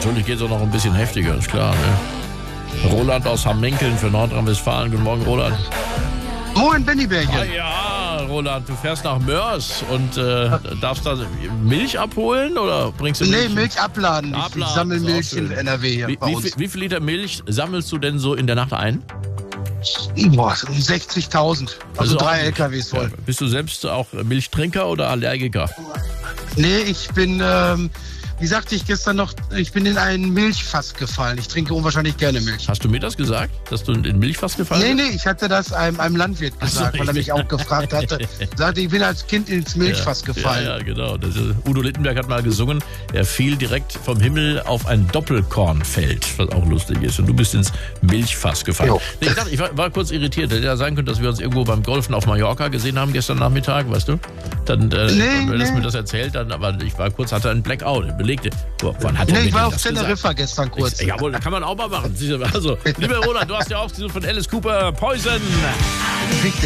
natürlich geht es auch noch ein bisschen heftiger, ist klar. Ne? Roland aus Hammenkeln für Nordrhein-Westfalen. Guten Morgen, Roland. Moin, Bennybärchen. Ah ja, Roland, du fährst nach Mörs und darfst da Milch abholen oder bringst du Milch? Nee, Milch abladen. Ich sammle Milch in NRW hier bei uns. Wie viel Liter Milch sammelst du denn so in der Nacht ein? Boah, um 60.000. Also 3 LKWs voll. Ja, bist du selbst auch Milchtrinker oder Allergiker? Nee, ich bin, wie sagte ich gestern noch, ich bin in ein Milchfass gefallen. Ich trinke unwahrscheinlich gerne Milch. Hast du mir das gesagt, dass du in Milchfass gefallen bist? Nee, ich hatte das einem Landwirt gesagt, weil er mich auch gefragt hatte. Sagte, ich bin als Kind ins Milchfass gefallen. Ja, genau. Udo Littenberg hat mal gesungen, er fiel direkt vom Himmel auf ein Doppelkornfeld, was auch lustig ist. Und du bist ins Milchfass gefallen. Nee, ich war kurz irritiert. Hätte ja sein können, dass wir uns irgendwo beim Golfen auf Mallorca gesehen haben gestern Nachmittag, weißt du? Dann, wenn du mir das erzählt, dann, aber ich war kurz, hatte einen Blackout, belegte. Wann hat ich war auf Teneriffa gestern kurz. Jawohl, kann man auch mal machen. Also, lieber Roland, du hast ja auch von Alice Cooper Poison.